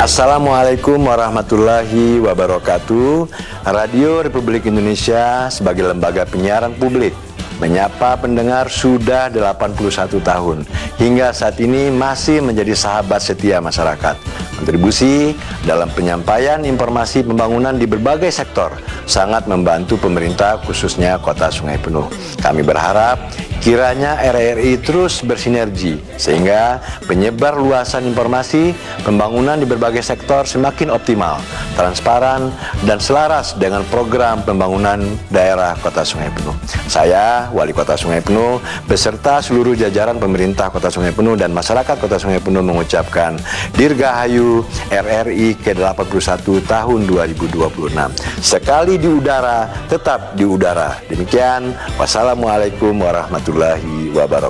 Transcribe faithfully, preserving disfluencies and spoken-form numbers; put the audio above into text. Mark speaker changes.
Speaker 1: Assalamualaikum warahmatullahi wabarakatuh. Radio Republik Indonesia sebagai lembaga penyiaran publik menyapa pendengar sudah delapan puluh satu tahun. Hingga saat ini masih menjadi sahabat setia masyarakat. Kontribusi dalam penyampaian informasi pembangunan di berbagai sektor sangat membantu pemerintah, khususnya Kota Sungai Penuh. Kami berharap kiranya R R I terus bersinergi sehingga penyebar luasan informasi pembangunan di berbagai sektor semakin optimal, transparan, dan selaras dengan program pembangunan daerah Kota Sungai Penuh. Saya, Wali Kota Sungai Penuh, beserta seluruh jajaran pemerintah Kota Sungai Penuh dan masyarakat Kota Sungai Penuh mengucapkan Dirgahayu R R I ke delapan puluh satu tahun dua ribu dua puluh enam. Sekali di udara, tetap di udara. Demikian, wassalamualaikum warahmatullahi wabarakatuh.